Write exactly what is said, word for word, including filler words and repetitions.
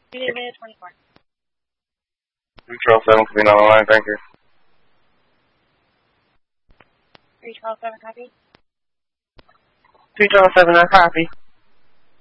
David, twenty-four. three Charles seven, copy on the line, thank you. three Charles seven, copy. three Charles seven, I copy.